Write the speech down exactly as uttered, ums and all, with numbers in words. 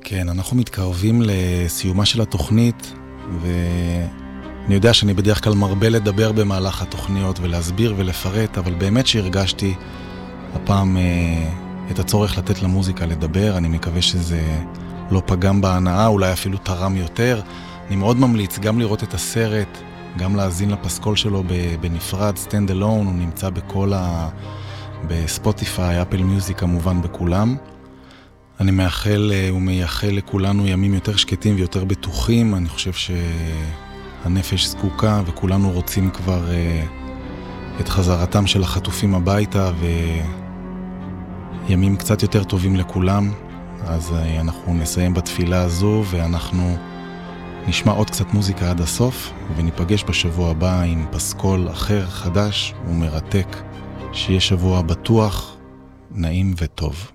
כן, אנחנו מתקרבים לסיומה של התוכנית, ואני יודע שאני בדרך כלל מרבה לדבר במהלך התוכניות ולהסביר ולפרט, אבל באמת שהרגשתי הפעם את הצורך לתת למוזיקה לדבר. אני מקווה שזה לא פגם בהנאה, אולי אפילו תרם יותר. אני מאוד ממליץ גם לראות את הסרט, גם להאזין לפסקול שלו בנפרד, stand alone, הוא נמצא בכל ה... בספוטיפיי, אפל מיוזיק כמובן, בכולם. אני מאחל ומייחל לכולנו ימים יותר שקטים ויותר בטוחים. אני חושב שהנפש זקוקה וכולנו רוצים כבר את חזרתם של החטופים הביתה וימים קצת יותר טובים לכולם. אז אנחנו נסיים בתפילה הזו ואנחנו נשמע עוד קצת מוזיקה עד הסוף וניפגש בשבוע הבא עם פסקול אחר, חדש ומרתק. שיהיה שבוע בטוח, נעים וטוב.